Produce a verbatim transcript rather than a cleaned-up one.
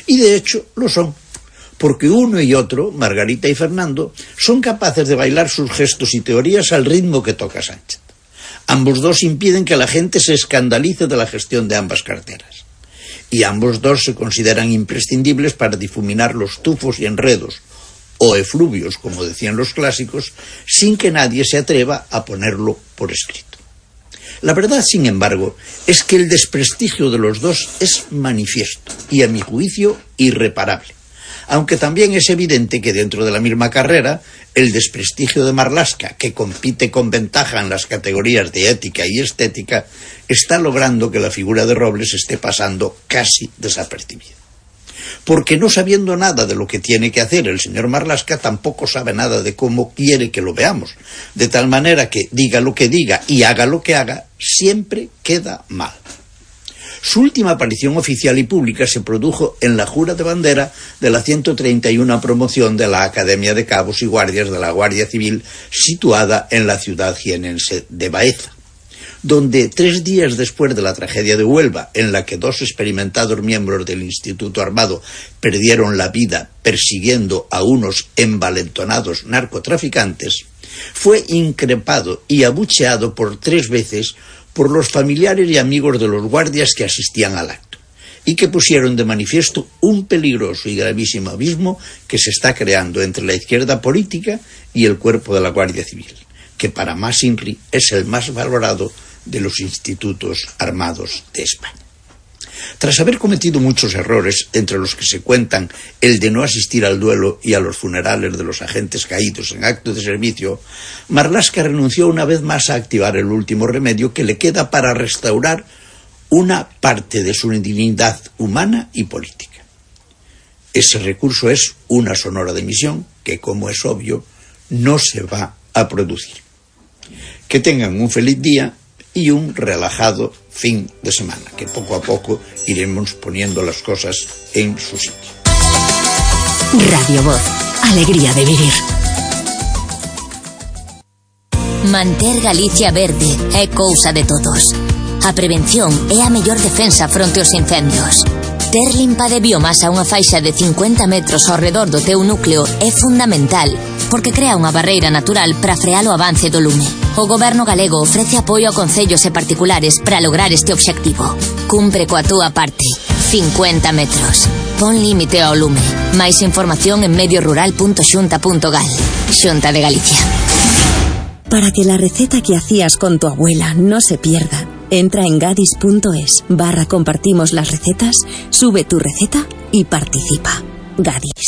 Y de hecho lo son, porque uno y otro, Margarita y Fernando, son capaces de bailar sus gestos y teorías al ritmo que toca Sánchez. Ambos dos impiden que la gente se escandalice de la gestión de ambas carteras. Y ambos dos se consideran imprescindibles para difuminar los tufos y enredos, o efluvios, como decían los clásicos, sin que nadie se atreva a ponerlo por escrito. La verdad, sin embargo, es que el desprestigio de los dos es manifiesto y, a mi juicio, irreparable. Aunque también es evidente que dentro de la misma carrera, el desprestigio de Marlaska, que compite con ventaja en las categorías de ética y estética, está logrando que la figura de Robles esté pasando casi desapercibida. Porque no sabiendo nada de lo que tiene que hacer el señor Marlaska, tampoco sabe nada de cómo quiere que lo veamos, de tal manera que diga lo que diga y haga lo que haga, siempre queda mal. Su última aparición oficial y pública se produjo en la jura de bandera de la ciento treinta y una promoción de la Academia de Cabos y Guardias de la Guardia Civil, situada en la ciudad jienense de Baeza, donde tres días después de la tragedia de Huelva, en la que dos experimentados miembros del Instituto Armado perdieron la vida persiguiendo a unos envalentonados narcotraficantes, fue increpado y abucheado por tres veces por los familiares y amigos de los guardias que asistían al acto, y que pusieron de manifiesto un peligroso y gravísimo abismo que se está creando entre la izquierda política y el cuerpo de la Guardia Civil, que para más INRI es el más valorado de los institutos armados de España. Tras haber cometido muchos errores, entre los que se cuentan el de no asistir al duelo y a los funerales de los agentes caídos en acto de servicio, Marlaska renunció una vez más a activar el último remedio que le queda para restaurar una parte de su dignidad humana y política. Ese recurso es una sonora dimisión que, como es obvio, no se va a producir. Que tengan un feliz día y un relajado fin de semana, que poco a poco iremos poniendo las cosas en su sitio. Radio Voz, alegría de vivir. Manter Galicia verde é cousa de todos. A prevención é a mellor defensa fronte aos incendios. Ter limpa de biomasa unha faixa de cincuenta metros ao redor do teu núcleo é fundamental, porque crea unha barreira natural para frear o avance do lume. O Goberno galego ofrece apoio a concellos e particulares para lograr este obxectivo. Cumpre coa túa parte. cincuenta metros. Pon límite ao lume. Máis información en mediorural punto xunta punto gal. Xunta de Galicia. Para que la receta que hacías con tu abuela no se pierda, entra en gadis punto es barra compartimos las recetas, sube tu receta y participa. Gadis.